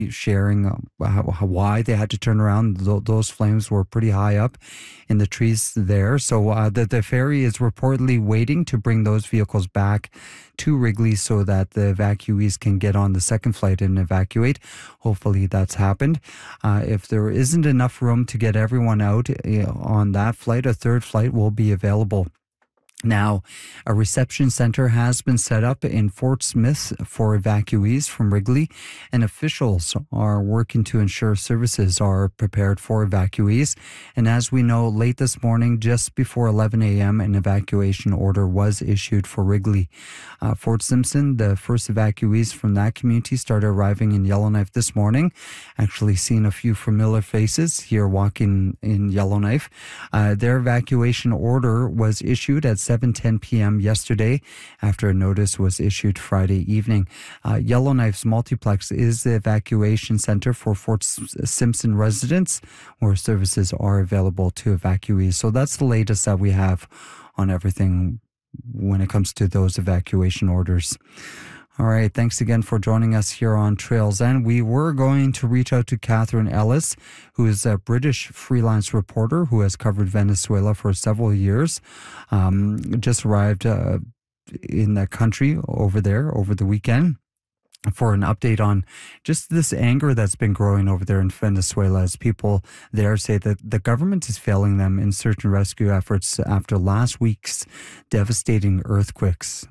sharing why they had to turn around. Those flames were pretty high up in the trees there. So the ferry is reportedly waiting to bring those vehicles back to Wrigley so that the evacuees can get on the second flight and evacuate. Hopefully that's happened. If there isn't enough room to get everyone out on that flight, a third flight will be available. Now, a reception center has been set up in Fort Smith for evacuees from Wrigley, and officials are working to ensure services are prepared for evacuees. And as we know, late this morning, just before 11 a.m., an evacuation order was issued for Wrigley. Fort Simpson, the first evacuees from that community, started arriving in Yellowknife this morning. Actually seen a few familiar faces here walking in Yellowknife. Their evacuation order was issued at 7:10 p.m. yesterday after a notice was issued Friday evening. Yellowknife's multiplex is the evacuation center for Fort Simpson residents where services are available to evacuees. So that's the latest that we have on everything when it comes to those evacuation orders. All right, thanks again for joining us here on Trails End. We were going to reach out to Catherine Ellis, who is a British freelance reporter who has covered Venezuela for several years. Just arrived in the country over there over the weekend for an update on just this anger that's been growing over there in Venezuela as people there say that the government is failing them in search and rescue efforts after last week's devastating earthquakes.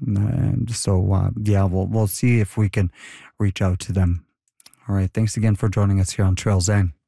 We'll see if we can reach out to them. All right, thanks again for joining us here on Trails End.